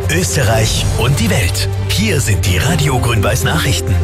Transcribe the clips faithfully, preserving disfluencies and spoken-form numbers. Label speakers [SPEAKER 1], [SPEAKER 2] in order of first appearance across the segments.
[SPEAKER 1] Österreich und die Welt. Hier sind die Radio Grün-Weiß Nachrichten.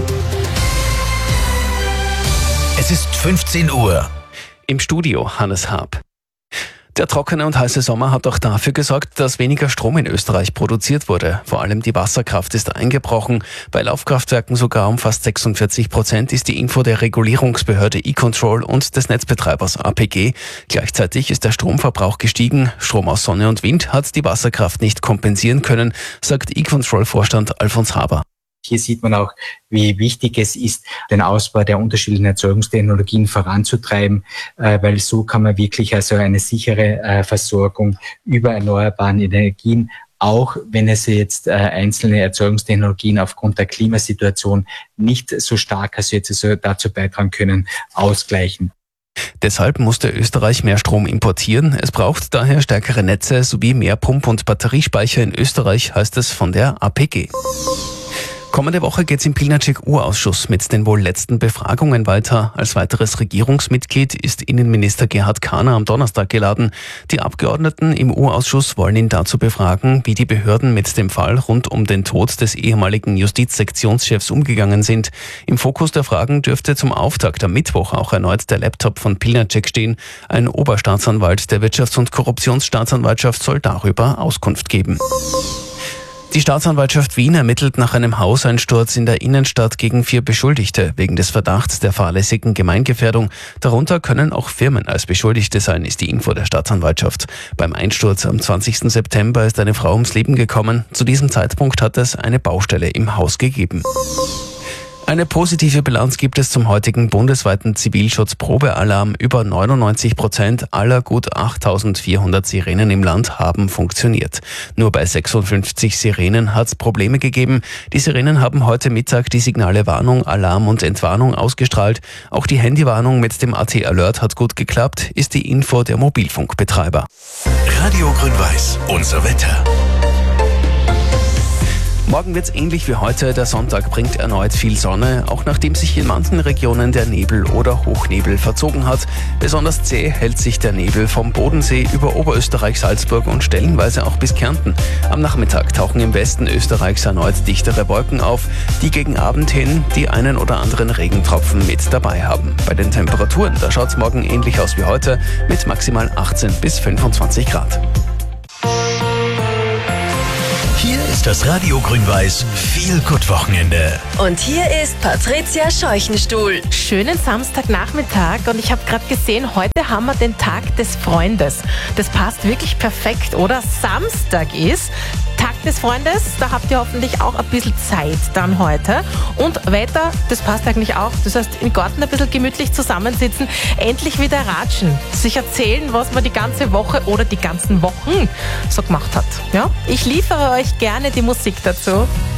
[SPEAKER 1] Es ist fünfzehn Uhr.
[SPEAKER 2] Im Studio Hannes Haab. Der trockene und heiße Sommer hat auch dafür gesorgt, dass weniger Strom in Österreich produziert wurde. Vor allem die Wasserkraft ist eingebrochen. Bei Laufkraftwerken sogar um fast sechsundvierzig Prozent ist die Info der Regulierungsbehörde E-Control und des Netzbetreibers A P G. Gleichzeitig ist der Stromverbrauch gestiegen. Strom aus Sonne und Wind hat die Wasserkraft nicht kompensieren können, sagt E-Control-Vorstand Alfons Haber.
[SPEAKER 3] Hier sieht man auch, wie wichtig es ist, den Ausbau der unterschiedlichen Erzeugungstechnologien voranzutreiben, weil so kann man wirklich also eine sichere Versorgung über erneuerbaren Energien, auch wenn es jetzt einzelne Erzeugungstechnologien aufgrund der Klimasituation nicht so stark also jetzt also dazu beitragen können, ausgleichen.
[SPEAKER 2] Deshalb musste Österreich mehr Strom importieren. Es braucht daher stärkere Netze sowie mehr Pump- und Batteriespeicher in Österreich, heißt es von der A P G. Kommende Woche geht's im Pilnacek-Urausschuss mit den wohl letzten Befragungen weiter. Als weiteres Regierungsmitglied ist Innenminister Gerhard Kahner am Donnerstag geladen. Die Abgeordneten im Urausschuss wollen ihn dazu befragen, wie die Behörden mit dem Fall rund um den Tod des ehemaligen Justizsektionschefs umgegangen sind. Im Fokus der Fragen dürfte zum Auftakt am Mittwoch auch erneut der Laptop von Pilnacek stehen. Ein Oberstaatsanwalt der Wirtschafts- und Korruptionsstaatsanwaltschaft soll darüber Auskunft geben. Die Staatsanwaltschaft Wien ermittelt nach einem Hauseinsturz in der Innenstadt gegen vier Beschuldigte wegen des Verdachts der fahrlässigen Gemeingefährdung. Darunter können auch Firmen als Beschuldigte sein, ist die Info der Staatsanwaltschaft. Beim Einsturz am zwanzigsten September ist eine Frau ums Leben gekommen. Zu diesem Zeitpunkt hat es eine Baustelle im Haus gegeben. Eine positive Bilanz gibt es zum heutigen bundesweiten Zivilschutz-Probealarm. Über neunundneunzig Prozent aller gut achttausendvierhundert Sirenen im Land haben funktioniert. Nur bei sechsundfünfzig Sirenen hat es Probleme gegeben. Die Sirenen haben heute Mittag die Signale Warnung, Alarm und Entwarnung ausgestrahlt. Auch die Handywarnung mit dem A T Alert hat gut geklappt, ist die Info der Mobilfunkbetreiber.
[SPEAKER 1] Radio Grün-Weiß, unser Wetter.
[SPEAKER 2] Morgen wird's ähnlich wie heute. Der Sonntag bringt erneut viel Sonne, auch nachdem sich in manchen Regionen der Nebel oder Hochnebel verzogen hat. Besonders zäh hält sich der Nebel vom Bodensee über Oberösterreich, Salzburg und stellenweise auch bis Kärnten. Am Nachmittag tauchen im Westen Österreichs erneut dichtere Wolken auf, die gegen Abend hin die einen oder anderen Regentropfen mit dabei haben. Bei den Temperaturen, da schaut's morgen ähnlich aus wie heute, mit maximal achtzehn bis fünfundzwanzig Grad.
[SPEAKER 1] Hier ist das Radio Grün-Weiß Feel-Good-Wochenende.
[SPEAKER 4] Und hier ist Patricia Scheuchenstuhl.
[SPEAKER 5] Schönen Samstagnachmittag und ich habe gerade gesehen, heute haben wir den Tag des Freundes. Das passt wirklich perfekt, oder? Samstag ist Tag des Freundes, da habt ihr hoffentlich auch ein bisschen Zeit dann heute. Und Wetter, das passt eigentlich auch. Das heißt, im Garten ein bisschen gemütlich zusammensitzen, endlich wieder ratschen, sich erzählen, was man die ganze Woche oder die ganzen Wochen so gemacht hat. Ja? Ich liefere euch gerne die Musik dazu.